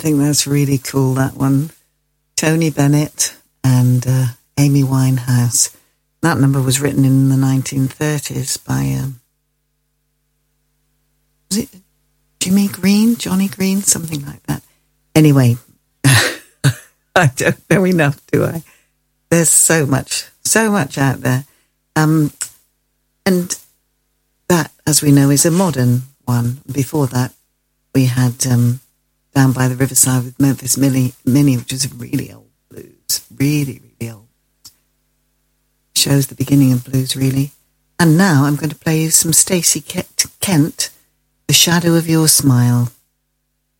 think that's really cool, that one. Tony Bennett and Amy Winehouse. That number was written in the 1930s by, was it Johnny Green, something like that. Anyway, I don't know enough, do I? There's so much out there. And that, as we know, is a modern one. Before that, we had Down by the Riverside with Memphis Minnie, which is a really old blues. Really, really old. Shows the beginning of blues, really. And now I'm going to play you some Stacey Kent, The Shadow of Your Smile.